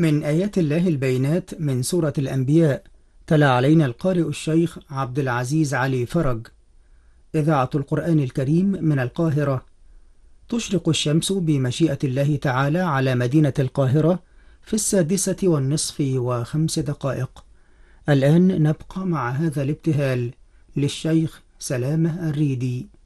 من آيات الله البينات من سورة الأنبياء. تلا علينا القارئ الشيخ عبد العزيز علي فرج. إذاعة القرآن الكريم من القاهرة. تشرق الشمس بمشيئة الله تعالى على مدينة القاهرة في 6:05. الآن نبقى مع هذا الابتهال للشيخ سلامة الريدي.